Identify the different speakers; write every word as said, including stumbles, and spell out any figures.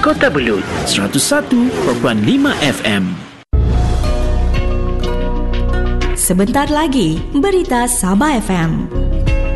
Speaker 1: Kota Belud seratus satu perpuluhan lima F M.
Speaker 2: Sebentar lagi, berita Sabah F M.